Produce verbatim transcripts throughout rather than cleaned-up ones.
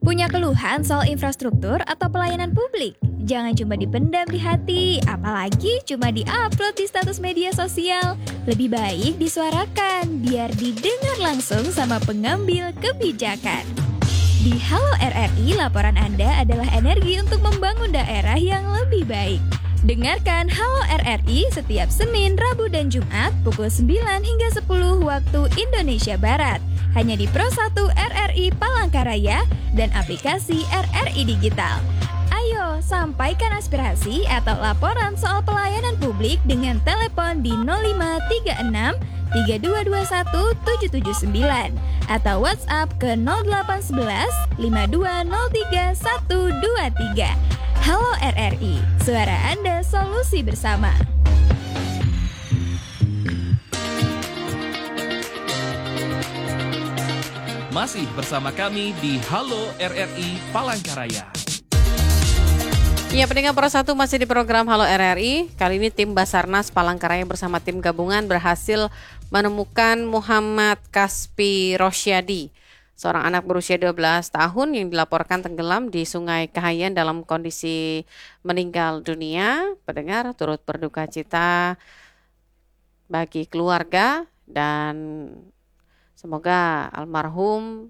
Punya keluhan soal infrastruktur atau pelayanan publik? Jangan cuma dipendam di hati, apalagi cuma di-upload di status media sosial. Lebih baik disuarakan, biar didengar langsung sama pengambil kebijakan. Di Halo R R I, laporan Anda adalah energi untuk membangun daerah yang lebih baik. Dengarkan Halo R R I setiap Senin, Rabu, dan Jumat pukul sembilan hingga sepuluh waktu Indonesia Barat. Hanya di Pro satu R R I Palangkaraya dan aplikasi R R I Digital. Ayo, sampaikan aspirasi atau laporan soal pelayanan publik dengan telepon di nol lima tiga enam tiga dua dua satu tujuh tujuh sembilan atau WhatsApp ke nol delapan satu satu lima dua nol tiga satu dua tiga. Halo R R I, suara Anda solusi bersama. Masih bersama kami di Halo R R I Palangkaraya. Ya, pendengar Pro satu masih di program Halo R R I. Kali ini tim Basarnas Palangkaraya bersama tim gabungan berhasil menemukan Muhammad Kaspi Rosyadi, seorang anak berusia dua belas tahun yang dilaporkan tenggelam di Sungai Kahayan dalam kondisi meninggal dunia. Pendengar, turut berduka cita bagi keluarga dan semoga almarhum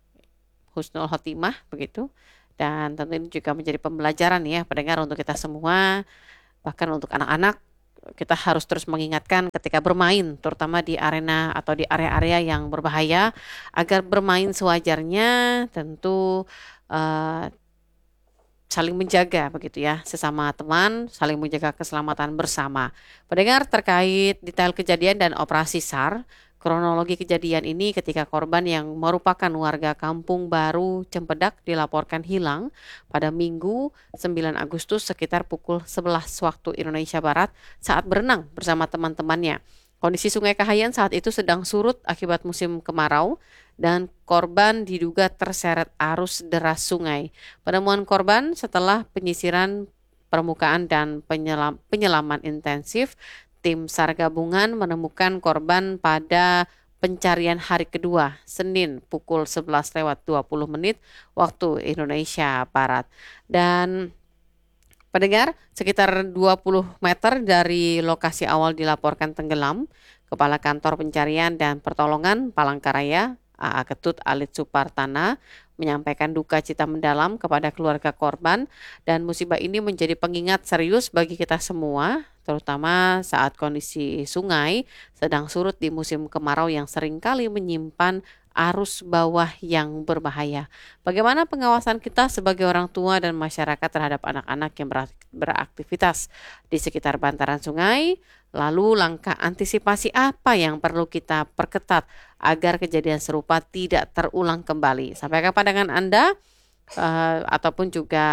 husnul khotimah begitu. Dan tentu ini juga menjadi pembelajaran ya pendengar untuk kita semua, bahkan untuk anak-anak. Kita harus terus mengingatkan ketika bermain, terutama di arena atau di area-area yang berbahaya, agar bermain sewajarnya, tentu uh, saling menjaga begitu ya, sesama teman, saling menjaga keselamatan bersama. Pendengar, terkait detail kejadian dan operasi S A R, kronologi kejadian ini ketika korban yang merupakan warga Kampung Baru Cempedak dilaporkan hilang pada Minggu sembilan Agustus sekitar pukul sebelas waktu Indonesia Barat saat berenang bersama teman-temannya. Kondisi Sungai Kahayan saat itu sedang surut akibat musim kemarau dan korban diduga terseret arus deras sungai. Penemuan korban setelah penyisiran permukaan dan penyelam, penyelaman intensif, tim S A R gabungan menemukan korban pada pencarian hari kedua, Senin pukul sebelas lewat dua puluh menit waktu Indonesia Barat. Dan pendengar, sekitar dua puluh meter dari lokasi awal dilaporkan tenggelam, Kepala Kantor Pencarian dan Pertolongan Palangkaraya, A A Ketut Alit Supartana, menyampaikan duka cita mendalam kepada keluarga korban, dan musibah ini menjadi pengingat serius bagi kita semua, terutama saat kondisi sungai sedang surut di musim kemarau yang seringkali menyimpan arus bawah yang berbahaya. Bagaimana pengawasan kita sebagai orang tua dan masyarakat terhadap anak-anak yang beraktivitas di sekitar bantaran sungai? Lalu langkah antisipasi apa yang perlu kita perketat agar kejadian serupa tidak terulang kembali? Sampaikan pandangan Anda uh, ataupun juga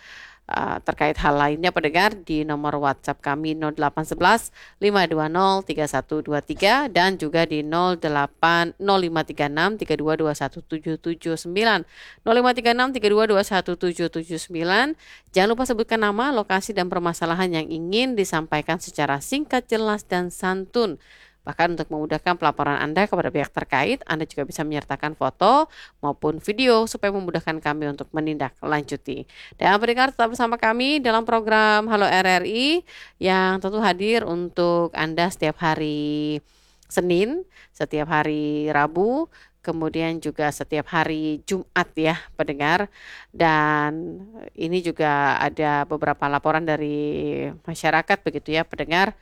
Uh, terkait hal lainnya pendengar di nomor WhatsApp kami nol delapan satu satu lima dua nol tiga satu dua tiga dan juga di nol delapan nol lima tiga enam tiga dua dua satu tujuh tujuh sembilan nol lima tiga enam tiga dua dua satu tujuh tujuh sembilan. Jangan lupa sebutkan nama, lokasi dan permasalahan yang ingin disampaikan secara singkat, jelas dan santun. Bahkan untuk memudahkan pelaporan Anda kepada pihak terkait, Anda juga bisa menyertakan foto maupun video supaya memudahkan kami untuk menindaklanjuti. Dan pendengar, tetap bersama kami dalam program Halo R R I yang tentu hadir untuk Anda setiap hari Senin, setiap hari Rabu, kemudian juga setiap hari Jumat ya pendengar. Dan ini juga ada beberapa laporan dari masyarakat begitu ya pendengar.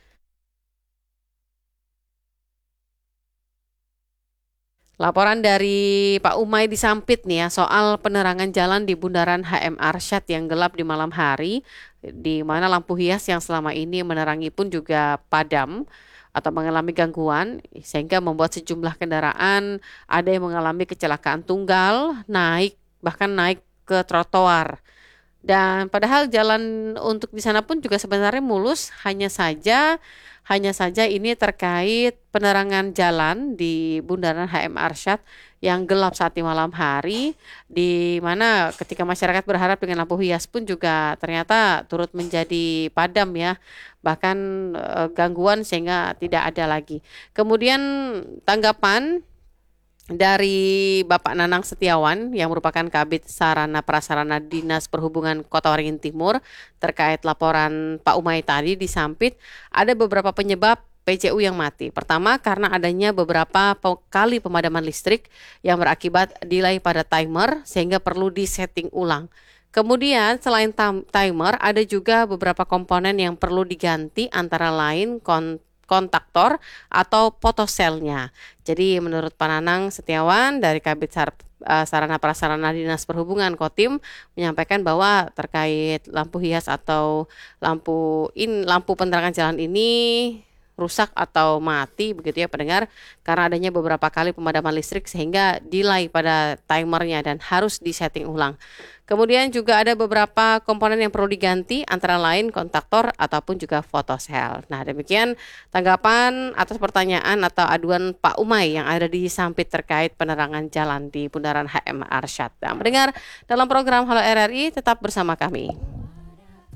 Laporan dari Pak Umay di Sampit nih ya, soal penerangan jalan di Bundaran H M Arsyad yang gelap di malam hari, di mana lampu hias yang selama ini menerangi pun juga padam atau mengalami gangguan, sehingga membuat sejumlah kendaraan ada yang mengalami kecelakaan tunggal, naik bahkan naik ke trotoar. Dan padahal jalan untuk di sana pun juga sebenarnya mulus, hanya saja hanya saja ini terkait penerangan jalan di Bundaran H M Arsyad yang gelap saat di malam hari, di mana ketika masyarakat berharap dengan lampu hias pun juga ternyata turut menjadi padam ya, bahkan e, gangguan sehingga tidak ada lagi. Kemudian tanggapan dari Bapak Nanang Setiawan yang merupakan Kabid Sarana Prasarana Dinas Perhubungan Kota Waringin Timur terkait laporan Pak Umay tadi di Sampit, ada beberapa penyebab P C U yang mati. Pertama, karena adanya beberapa pe- kali pemadaman listrik yang berakibat delay pada timer sehingga perlu disetting ulang. Kemudian selain tam- timer ada juga beberapa komponen yang perlu diganti antara lain kon- kontaktor atau potoselnya. Jadi menurut Pak Nanang Setiawan dari Kabid Sar, uh, Sarana Prasarana Dinas Perhubungan Kotim menyampaikan bahwa terkait lampu hias atau lampu in lampu penerangan jalan ini rusak atau mati begitu ya pendengar, karena adanya beberapa kali pemadaman listrik sehingga delay pada timernya dan harus disetting ulang. Kemudian juga ada beberapa komponen yang perlu diganti antara lain kontaktor ataupun juga fotosel. Nah, demikian tanggapan atas pertanyaan atau aduan Pak Umay yang ada di Sampit terkait penerangan jalan di Bundaran H M Arsyad. Nah, pendengar, dalam program Halo R R I tetap bersama kami.